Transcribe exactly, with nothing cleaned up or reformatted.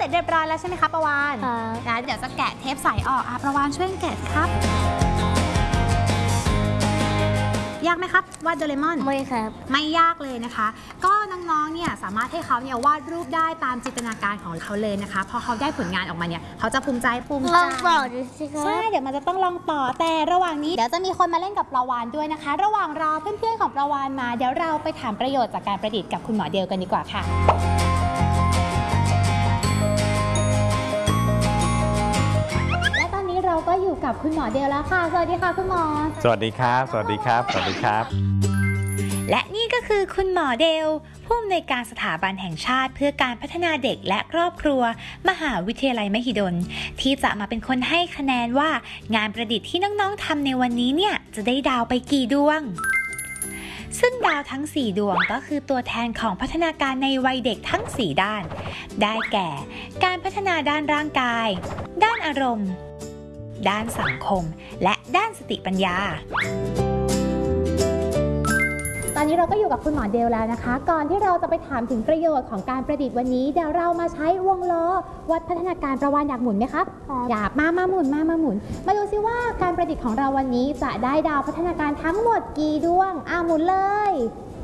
ร็จเรียบร้อยแล้วใช่ไหมคะประวานแล้วเดี๋ยวจะแกะเทปใสออกอ่ะประวานช่วยแกะครับยากไหมครับวาดโดเรมอนไม่ครับไม่ยากเลยนะคะก็น้องๆเนี่ยสามารถให้เขาเนี่ยวาดรูปได้ตามจินตนาการของเขาเลยนะคะพอเขาได้ผลงานออกมาเนี่ยเขาจะภูมิใจภูมิใจลองต่อดูสิครับใช่เดี๋ยวมันจะต้องลองต่อแต่ระหว่างนี้เดี๋ยวจะมีคนมาเล่นกับประวานด้วยนะคะระหว่างรอเพื่อนๆของประวานมาเดี๋ยวเราไปถามประโยชน์จากการประดิษฐ์กับคุณหมอเดลกันดีกว่าค่ะเราก็อยู่กับคุณหมอเดลแล้วค่ะสวัสดีค่ะคุณหมอสวัสดีครับสวัสดีครับสวัสดีครับและนี่ก็คือคุณหมอเดลผู้อำนวยการสถาบันแห่งชาติเพื่อการพัฒนาเด็กและครอบครัวมหาวิทยาลัยมหิดลที่จะมาเป็นคนให้คะแนนว่างานประดิษฐ์ที่น้องๆทำในวันนี้เนี่ยจะได้ดาวไปกี่ดวงซึ่งดาวทั้งสี่ดวงก็คือตัวแทนของพัฒนาการในวัยเด็กทั้งสี่ด้านได้แก่การพัฒนาด้านร่างกายด้านอารมณ์ด้านสังคมและด้านสติปัญญาตอนนี้เราก็อยู่กับคุณหมอเดลแล้วนะคะก่อนที่เราจะไปถามถึงประโยชน์ของการประดิษฐ์วันนี้เดี๋ยวเรามาใช้วงล้อวัดพัฒนาการประวานอยากหมุนไหมครับอยากมามาหมุนมามาหมุนมาดูซิว่าการประดิษฐ์ของเราวันนี้จะได้ดาวพัฒนาการทั้งหมดกี่ดวงอ่ะหมุนเลย